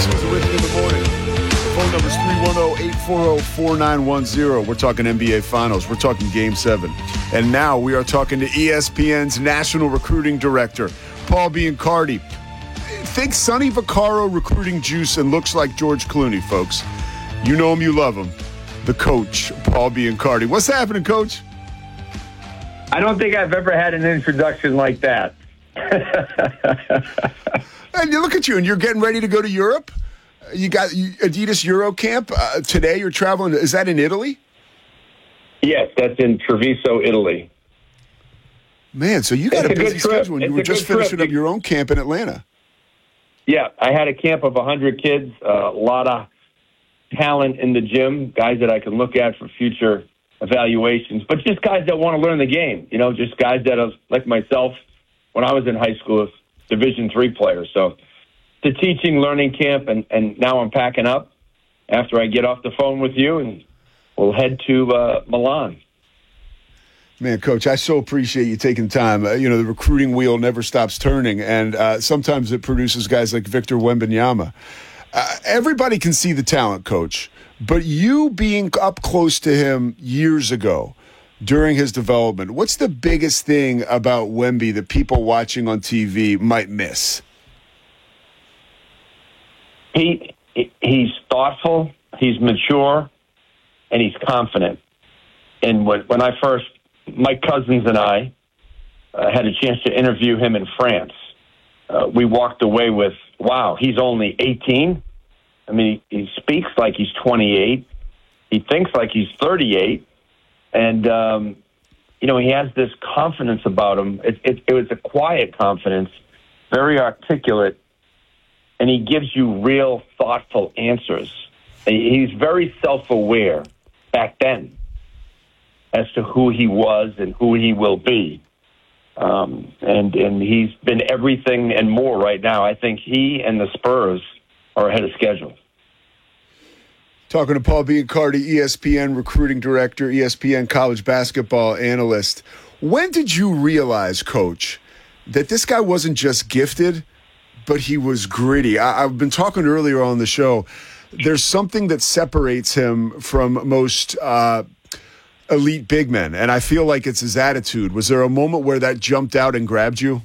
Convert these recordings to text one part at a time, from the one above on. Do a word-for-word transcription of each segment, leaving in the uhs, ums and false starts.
listening to Ripping in the Morning. The phone number is three one zero, eight four zero, four nine one zero. We're talking N B A Finals. We're talking Game seven. And now we are talking to E S P N's National Recruiting Director, Paul Biancardi. Think Sonny Vaccaro recruiting juice and looks like George Clooney, folks. You know him, you love him. The coach, Paul Biancardi. What's happening, Coach? I don't think I've ever had an introduction like that. And you look at you, and you're getting ready to go to Europe. You got Adidas Euro Camp uh, today. You're traveling. Is that in Italy? Yes, that's in Treviso, Italy. Man, so you got It's a a busy good trip. schedule, and you It's were a just good trip. finishing up your own camp in Atlanta. Yeah, I had a camp of one hundred kids, uh, a lot of talent in the gym, guys that I can look at for future evaluations, but just guys that want to learn the game, you know, just guys that are like myself when I was in high school, Division three players. So the teaching, learning camp, and, and now I'm packing up after I get off the phone with you, and we'll head to uh, Milan. Man, Coach, I so appreciate you taking time. Uh, you know, the recruiting wheel never stops turning, and uh, sometimes it produces guys like Victor Wembanyama. Uh, everybody can see the talent, Coach, but you being up close to him years ago during his development, what's the biggest thing about Wemby that people watching on T V might miss? He he's thoughtful, he's mature, and he's confident. And when when I first, Mike Cousins and I uh, had a chance to interview him in France, uh, we walked away with, wow, he's only eighteen. I mean, he, he speaks like he's twenty-eight. He thinks like he's thirty-eight. And, um, you know, he has this confidence about him. It, it, it was a quiet confidence, very articulate, and he gives you real, thoughtful answers. He's very self-aware back then as to who he was and who he will be. Um, and, and he's been everything and more right now. I think he and the Spurs are ahead of schedule. Talking to Paul Biancardi, E S P N recruiting director, E S P N college basketball analyst. When did you realize, Coach, that this guy wasn't just gifted, but he was gritty? I, I've been talking earlier on the show. There's something that separates him from most uh, elite big men, and I feel like it's his attitude. Was there a moment where that jumped out and grabbed you?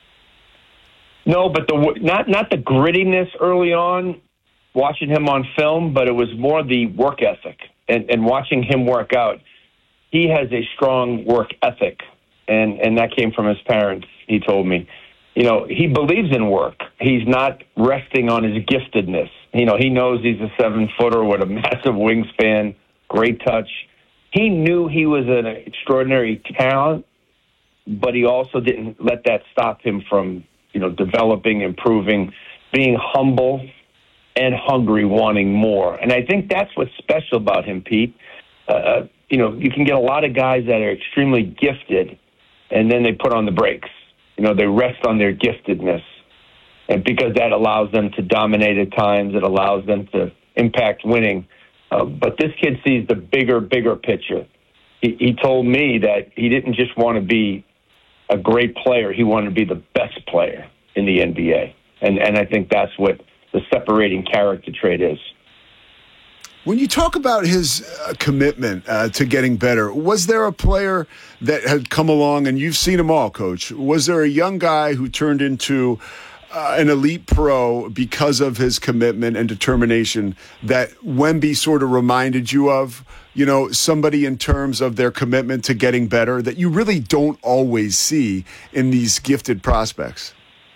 No, but the not not the grittiness early on, watching him on film, but it was more the work ethic and, and watching him work out. He has a strong work ethic, and, and that came from his parents, he told me. You know, he believes in work. He's not resting on his giftedness. You know, he knows he's a seven-footer with a massive wingspan, great touch. He knew he was an extraordinary talent, but he also didn't let that stop him from, you know, developing, improving, being humble and hungry, wanting more. And I think that's what's special about him, Pete. Uh, you know, you can get a lot of guys that are extremely gifted, and then they put on the brakes. You know, they rest on their giftedness. And because that allows them to dominate at times, it allows them to impact winning. Uh, but this kid sees the bigger, bigger picture. He, he told me that he didn't just want to be a great player. He wanted to be the best player in the N B A. And, and I think that's what the separating character trait is. When you talk about his uh, commitment uh, to getting better, was there a player that had come along, and you've seen them all, Coach, was there a young guy who turned into uh, an elite pro because of his commitment and determination that Wemby sort of reminded you of? You know, somebody in terms of their commitment to getting better that you really don't always see in these gifted prospects?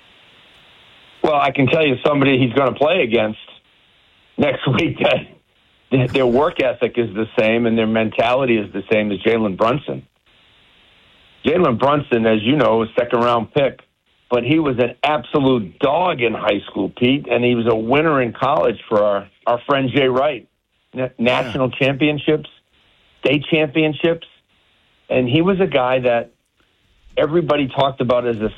Well, I can tell you somebody he's going to play against next week that their work ethic is the same and their mentality is the same as Jalen Brunson. Jalen Brunson, as you know, was a second-round pick, but he was an absolute dog in high school, Pete, and he was a winner in college for our, our friend Jay Wright. National yeah. championships, state championships, and he was a guy that everybody talked about as a